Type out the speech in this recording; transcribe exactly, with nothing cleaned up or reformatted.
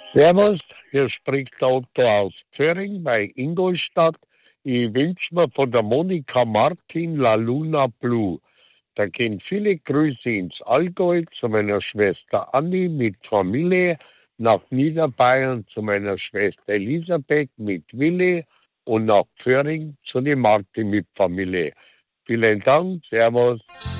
Servus, hier spricht der Otto aus Zöhring bei Ingolstadt. Ich wünsche mir von der Monika Martin La Luna Blue. Da gehen viele Grüße ins Allgäu zu meiner Schwester Anni mit Familie, nach Niederbayern zu meiner Schwester Elisabeth mit Willi und nach Zöhring zu die Martin mit Familie. Vielen Dank, Servus.